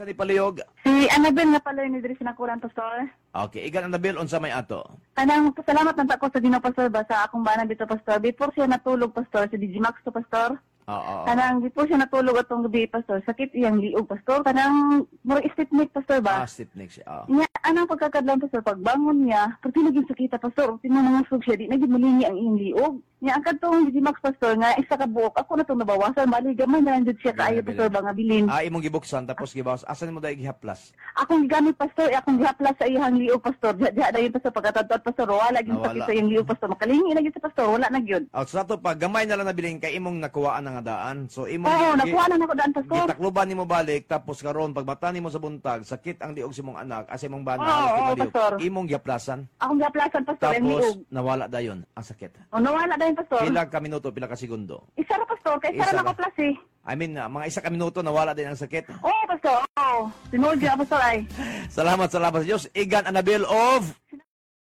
Sa ni palihog. Si Annabel nga pala ni Diri sinakulan, Pastor. Okay, igan Annabel unsa may ato? Kanang pasalamat ng ko sa Ginoo, Pastor, ba sa akong bana dito, Pastor. Before siya natulog, Pastor, si Digimax to, Pastor. Oo. Kanang before siya natulog atong gabi, Pastor, sakit iyang liog, Pastor. Kanang more stiffneck, Pastor, ba? Stipnik siya. Niya, anong pagkakadlang, Pastor, pagbangon niya, pag tinagin sakita, Pastor, tinanangusog siya, di naging mulingi ang iyang liog. Niya, ang katong Digimax, Pastor, nga isa ka buok, ako na itong nabawasan, bali, gamay na lang dyan siya kaayo, Pastor, ba nga bilin. Imong gibuksan tapos gibawas. Asan mo dahil gihaplas? Akong gigamit, Pastor, akong gihaplas sa iyang liog, Pastor. Diya na yun, Pastor, pagkatadtad, Pastor, wala lagi sakit sa iyang liog, Pastor. Makalingi lagi sa Pastor, wala na yun. Sa ato pa, gamay na lang nabiling kay imong nakuhaan nga daan. So imong Oo, nakuha na ako daan, Pastor. gitakluban nimo balik tapos karon pagbata nimo sa buntag, sakit ang liog sa imong anak, asa imong bana, Oo, halos di Pastor. maliog. Imong gihaplasan. Akong gihaplasan, Pastor, ang liog. Tapos nawala dayon ang sakit. O, nawala na yun, Pastor. Pila ka minuto, pila ka segundo. Isa ra, Pastor, kaya isa Isa ra ra. na ko plus eh. I mean, mga isa ka minuto nawala din ang sakit. Oo, Pastor, oo. Tinuod siya, Pastor, ay. Salamat sa Diyos. Igan Annabel of